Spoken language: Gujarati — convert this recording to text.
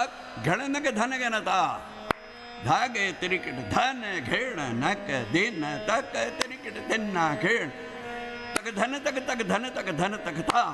ઘણનક ધન ગનતા ધાગે ત્રિકટ ધન ઘેણ નક દિન તક ત્રિકટ દિન ના ઘેણ તક ધન તક ધન તક ધન તક થા